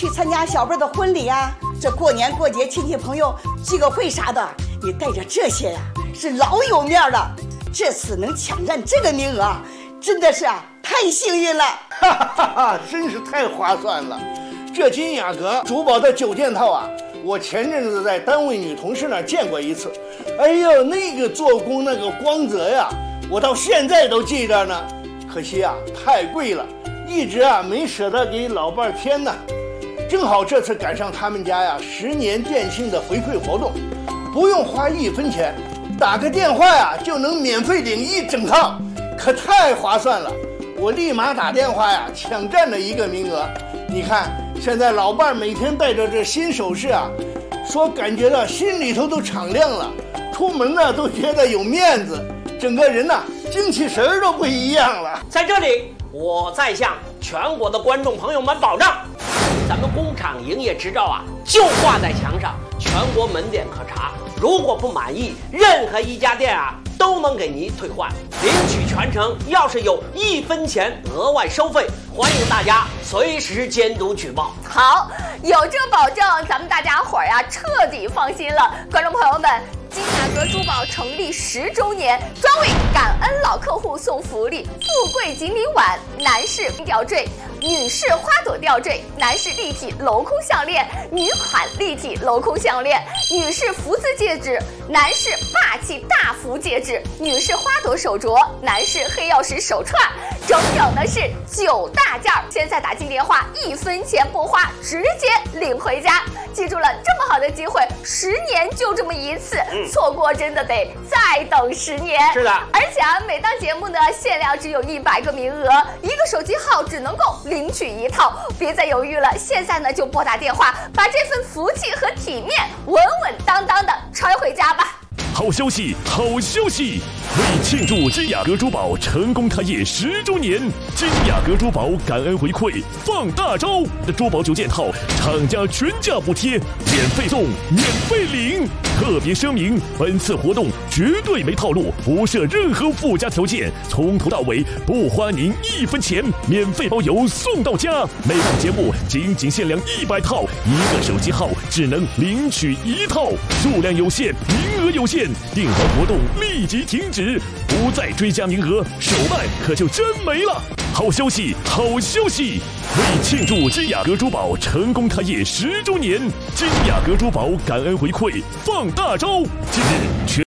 去参加小辈的婚礼啊，这过年过节亲戚朋友聚个会啥的，你带着这些呀，是老有面了。这次能抢占这个名额，真的是太幸运了。 哈哈哈，真是太划算了。这金雅阁珠宝的9件套啊，我前阵子在单位女同事那儿见过一次。哎呦，那个做工那个光泽呀，我到现在都记着呢。可惜啊，太贵了，一直没舍得给老伴儿添呢。正好这次赶上他们家呀10年店庆的回馈活动，不用花1分钱，打个电话呀就能免费领1整套，可太划算了。我立马打电话呀抢占了1个名额。你看现在老伴儿每天戴着这新首饰啊，说感觉到心里头都敞亮了，出门呢都觉得有面子，整个人呢精气神都不一样了。 在这里，我再向全国的观众朋友们保障，咱们工厂营业执照啊就挂在墙上，全国门店可查。如果不满意，任何一家店啊都能给您退换，领取全程。要是有1分钱额外收费，欢迎大家随时监督举报。 好，有这保证，咱们大家伙儿呀彻底放心了。观众朋友们，金雅阁珠宝成立10周年，专为感恩老客户送福利：富贵锦鲤碗、男士吊坠、女士花朵吊坠、男士立体镂空项链、女款立体镂空项链、女士福字戒指、男士霸气大福戒指、女士花朵手镯、男士黑曜石手串，整整的是9大件。现在打进电话，1分钱不花，直接领回家。记住了，这么好的机会，10年就这么一次，错过真的得再等10年。 是的， 而且每档节目呢，限量只有100个名额，1个手机号只能够领取1套，别再犹豫了，现在呢就拨打电话，把这份福气和体面稳稳当当的揣回家吧。 好消息，好消息！为庆祝金雅阁珠宝成功开业10周年，金雅阁珠宝感恩回馈放大招的珠宝9件套，厂家全价补贴，免费送，免费领。特别声明，本次活动绝对没套路，不设任何附加条件，从头到尾不花您1分钱，免费包邮送到家。每档节目仅限量100套，1个手机号只能领取1套，数量有限，名额有限，订单活动立即停止，不再追加名额，手慢可就真没了。好消息，好消息！为庆祝金雅阁珠宝成功开业10周年，金雅阁珠宝感恩回馈放大招，今日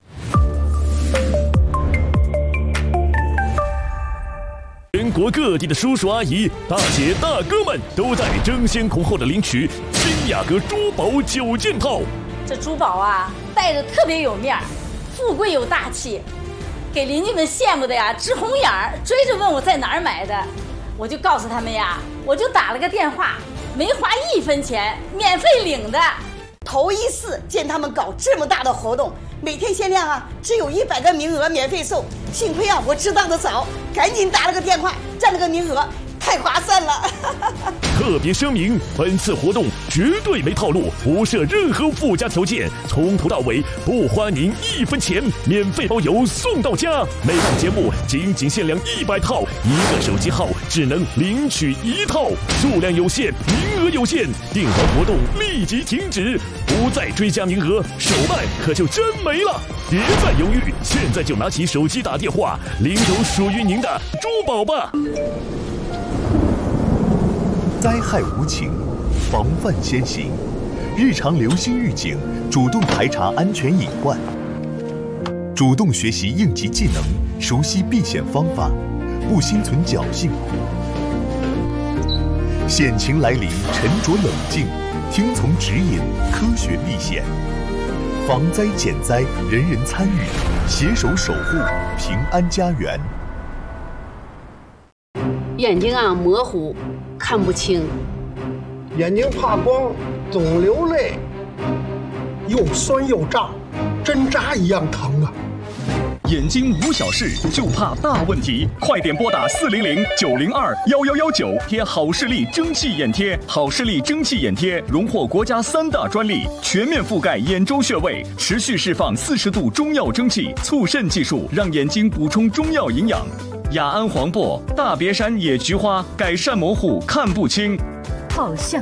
全国各地的叔叔阿姨、大姐大哥们都在争先恐后的领取金雅阁珠宝9件套。 这珠宝啊，戴着特别有面儿，富贵又大气，给邻居们羡慕的呀直红眼儿，追着问我在哪儿买的。我就告诉他们呀，我就打了个电话，没花1分钱，免费领的。 头一次见他们搞这么大的活动，每天限量只有100个名额免费送。幸亏我知道的早，赶紧打了个电话，占了个名额，太划算了。 特别声明，本次活动绝对没套路，不设任何附加条件，从头到尾不花您1分钱，免费包邮送到家。每档节目仅限量100套，1个手机号只能领取1套，数量有限，名额有限，订单活动立即停止，不再追加名额，手慢可就真没了。别再犹豫，现在就拿起手机打电话，领走属于您的珠宝吧。 灾害无情，防范先行，日常留心预警，主动排查安全隐患，主动学习应急技能，熟悉避险方法，不心存侥幸。险情来临，沉着冷静，听从指引，科学避险。防灾减灾，人人参与，携手守护平安家园。 眼睛模糊，看不清， 眼睛怕光，总流泪，又酸又胀，针扎一样疼啊！ 眼睛无小事，就怕大问题，快点拨打400-902-1119，贴好视力蒸汽眼贴。好视力蒸汽眼贴荣获国家3大专利，全面覆盖眼周穴位，持续释放40度中药蒸汽，促渗技术让眼睛补充中药营养。雅安黄柏、大别山野菊花改善模糊看不清。 好像